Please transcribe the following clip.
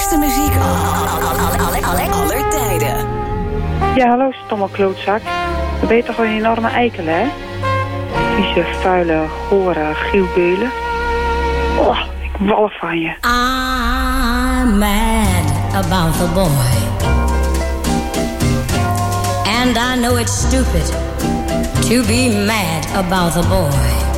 beste muziek aller tijden. Ja, hallo, stomme klootzak. Dan ben je toch wel een enorme eikel, hè? Vieze, vuile, gore, gielbeulen. Oh, ik walg van je. I'm mad about the boy. And I know it's stupid to be mad about the boy.